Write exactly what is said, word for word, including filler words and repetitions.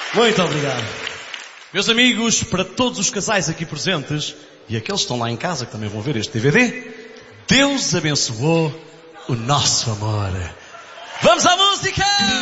Muito obrigado. Meus amigos, para todos os casais aqui presentes e aqueles que estão lá em casa que também vão ver este D V D, Deus abençoou o nosso amor. Vamos à música!